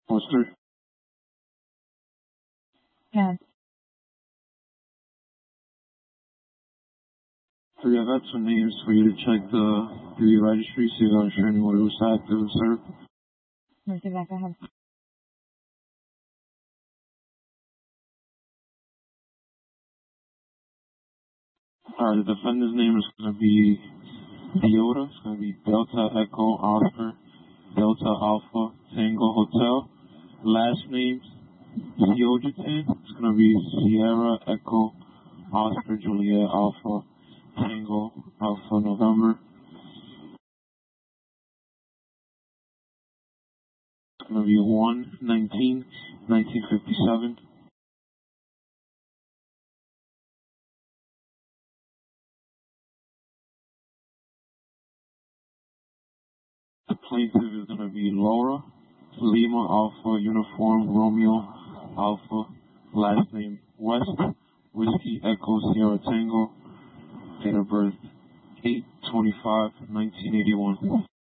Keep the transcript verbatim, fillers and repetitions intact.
Worcester. Yes. So yeah, I've got some names for you to check the D V registry, see if I'm sure anyone was active and served. Let's see if I can have. Alright, the defendant's name is going to be Deota. It's going to be Delta Echo Oscar Delta Alpha Tango Hotel. Last name, Theogetin. It's going to be Sierra Echo Oscar Juliet Alpha Tango Alpha November. It's going to be one nineteen nineteen fifty-seven. The plaintiff is going to be Laura Lima Alpha Uniform Romeo Alpha. Last name West Whiskey Echo Sierra Tango. Date of birth eight twenty-five nineteen eighty-one.